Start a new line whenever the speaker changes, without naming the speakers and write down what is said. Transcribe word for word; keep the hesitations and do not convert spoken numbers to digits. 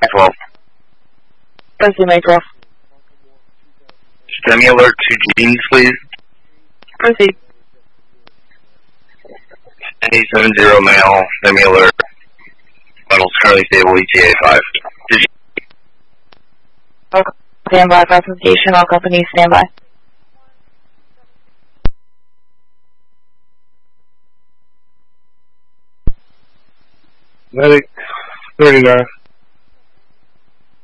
twelve.
President May twelve.
STEMI alert to Jeans, please.
Proceed.
eight seven zero male, STEMI alert. Vitals currently stable, E T A five.
Stand by for application, all companies stand by.
Medic thirty-nine.